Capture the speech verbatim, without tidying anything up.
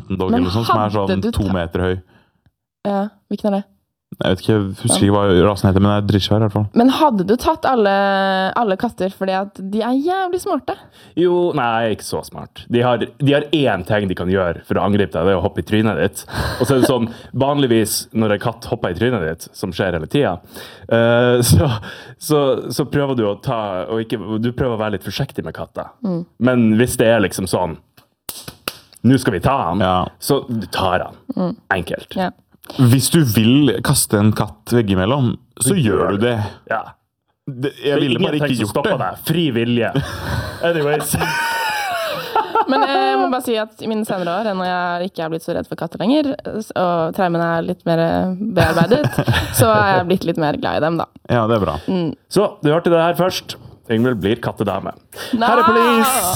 mountain dog eller sånn, som er sånn to meter høy. Ja, hvilken er det? Jeg vet ikke, jeg husker ikke hva rasen heter, men det er dritsvær i hvert fall. Men hadde du tatt alle, alle katter, fordi at de er jævlig smarte? Jo, nei, ikke så smart. De har, de har én ting de kan gjøre for å angripe deg, det er å hoppe i trynet ditt. Og så er det sånn, vanligvis når en katt hopper i trynet ditt, som skjer hele tiden, uh, så, så, så prøver du å ta, og ikke, du prøver å være litt forsiktig med katter. Mm. Men hvis det er liksom sånn, nå skal vi ta han, ja. Så du tar han. Mm. Enkelt. Ja. Hvis du vil kaste en katt veggimellom, så du gjør du det. Ja. det jeg ville bare ikke gjort det. Deg. Fri vilje. Anyways. Men jeg må bare si at i mine senere år, når jeg ikke er blitt så redd for katter lenger, og traumen er litt mer bearbeidet, så er jeg blitt litt mer glad i dem, da. Ja, det er bra. Mm. Så, du hørte det her først. Ingvild blir kattedame. Her er Police!